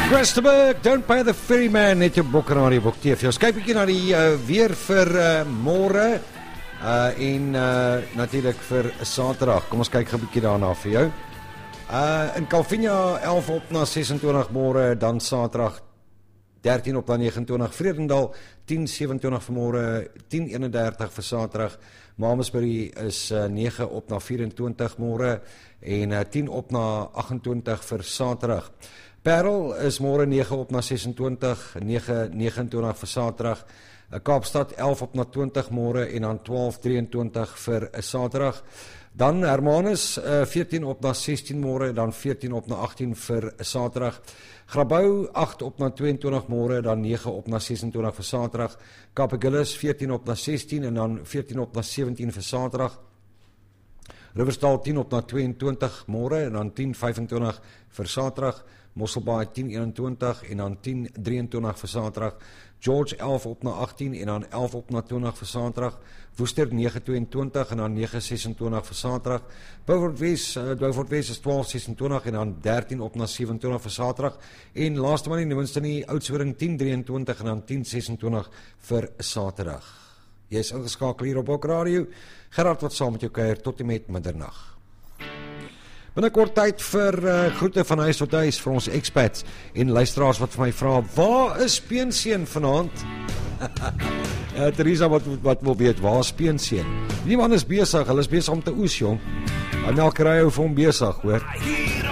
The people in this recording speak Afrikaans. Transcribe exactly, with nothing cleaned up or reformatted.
Christopher, don't pay the ferryman, net jou bokker na die bok T V. Ons kyk bietjie na die uh, weer vir uh, môre uh, en uh, natuurlik vir Saterdag. Kom ons kyk 'n bietjie daarna vir jou. Uh, in Calvinia elf op na ses en twintig môre, dan Saterdag dertien op na nege en twintig, Vredendal tien sewe en twintig vanmôre, tien een en dertig vir Saterdag. Malmesbury is uh, nege op na vyf en twintig môre en uh, tien op na agt en twintig vir Saterdag. Parel is môre nege op na ses en twintig, nege nege en twintig vir Saterdag. Kaapstad elf op na twintig môre en dan twaalf drie en twintig vir Saterdag. Dan Hermanus uh, veertien op na sestien môre, dan veertien op na agttien vir Saterdag. Grabouw agt op na twee en twintig môre, dan nege op na ses en twintig vir Saterdag. Kaapagillis veertien op na sestien en dan veertien op na sewentien vir Saterdag. Riversdal tien op na twee en twintig môre en dan tien vyf en twintig vir Saterdag. Mosselbaai tien een en twintig en dan tien drie en twintig vir Saterdag. George elf op na agttien en dan elf op na twintig vir Saterdag. Woester nege twee en twintig en dan nege ses en twintig vir Saterdag. Beaufort Wes, uh, Beaufort Wes is twaalf ses en twintig en dan dertien op na sewe en twintig vir Saterdag. En laaste maar nie, minste nie, Oudtshoorn tien drie en twintig en dan tien ses en twintig vir Saterdag. Jy is ingeskakel hier op Bok Radio. Gerard wat saam met jou kuier tot en met middernag. Binnekort tyd vir uh, groete van huis tot huis vir ons expats en luisteraars wat vir my vra, waar is Peenseun vanaand? uh, Teresa wat, wat wil weet, waar is Peenseun? Die man is besig, hulle is besig om te oes, jong. En nou kry hy vir hom besig, hoor.